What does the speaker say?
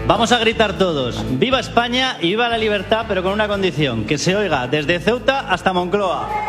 Vamos a gritar todos. ¡Viva España y viva la libertad! Pero con una condición. Que se oiga desde Ceuta hasta Moncloa.